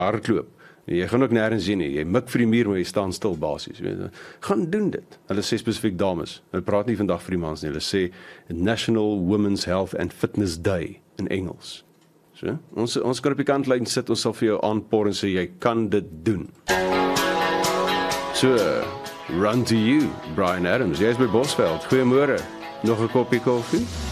hardloop. Jy gaan ook nêrens sien nie. Jy mik vir die muur, maar jy staan stil basies. Gaan doen dit. Hulle sê spesifiek dames. Hulle praat nie vandag vir die mans nie. Hulle sê National Women's Health and Fitness Day in Engels. So, ons kan op die kantlyn sit, ons sal vir jou aanpoor en sê jy kan dit doen. So, run to you, Brian Adams. Jy is by Bosveld. Goeiemôre. Nog 'n koppie koffie?